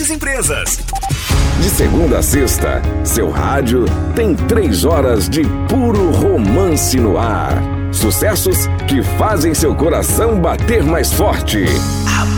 grandes empresas. De segunda a sexta, seu rádio tem 3 horas de puro romance no ar. Sucessos que fazem seu coração bater mais forte.